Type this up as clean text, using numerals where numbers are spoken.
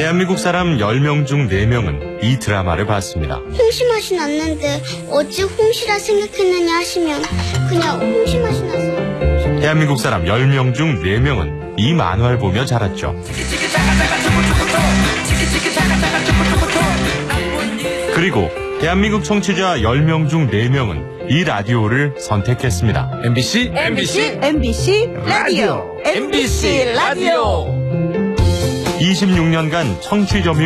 대한민국 사람 10명 중 4명은 이 드라마를 봤습니다. 홍시 맛이 났는데 어찌 홍시라 생각했느냐 하시면 그냥 홍시 맛이 나서. 대한민국 사람 10명 중 4명은 이 만화를 보며 자랐죠. 그리고 대한민국 청취자 10명 중 4명은 이 라디오를 선택했습니다. MBC 라디오. 26년간 청취 점유율